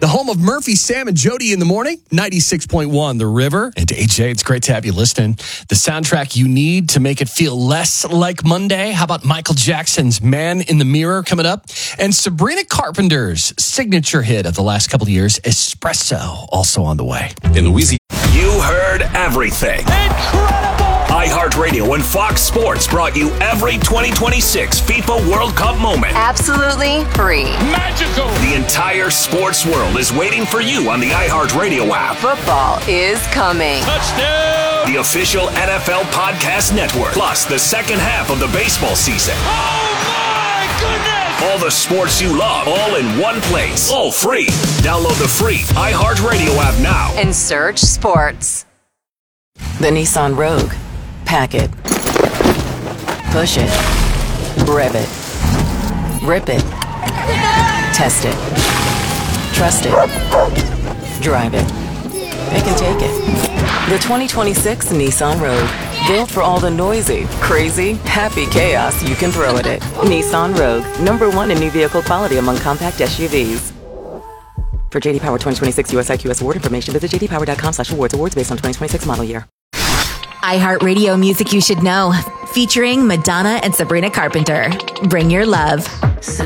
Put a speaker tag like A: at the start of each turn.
A: home of Murphy, Sam, and Jody in the morning, 96.1 The River. And AJ, it's great to have you listening. The soundtrack you need to make it feel less like Monday. How about Michael Jackson's Man in the Mirror coming up? And Sabrina Carpenter's signature hit of the last couple of years, Espresso, also on the way.
B: In Louisiana.
C: You heard everything.
D: Incredible!
C: iHeartRadio and Fox Sports brought you every 2026 FIFA World Cup moment.
E: Absolutely free.
D: Magical!
C: The entire sports world is waiting for you on the iHeartRadio app.
E: Football is coming.
D: Touchdown!
C: The official NFL podcast network. Plus the second half of the baseball season.
D: Oh my goodness!
C: All the sports you love, all in one place. All free. Download the free iHeartRadio app now.
E: And search sports.
F: The Nissan Rogue. Pack it. Push it. Rev it. Rip it. Test it. Trust it. Drive it. Pick and take it. The 2026 Nissan Rogue. Built for all the noisy, crazy, happy chaos you can throw at it. Nissan Rogue. #1 in new vehicle quality among compact SUVs. For JD Power 2026 US IQS award information, visit jdpower.com/awards. Awards based on 2026 model year.
G: iHeartRadio music you should know. Featuring Madonna and Sabrina Carpenter. Bring your love.